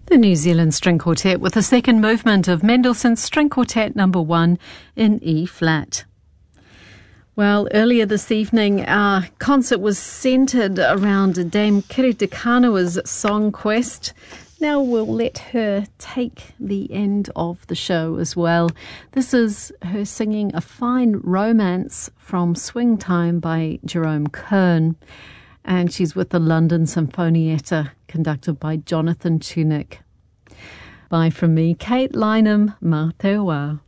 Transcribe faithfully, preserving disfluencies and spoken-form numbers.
The New Zealand String Quartet with the second movement of Mendelssohn's String Quartet number one in E-flat. Well, earlier this evening, our concert was centred around Dame Kiri Te Kanua's song quest. Now we'll let her take the end of the show as well. This is her singing A Fine Romance from Swing Time by Jerome Kern. And she's with the London Sinfonietta, conducted by Jonathan Tunick. Bye from me, Kate Lynham, mā te wā.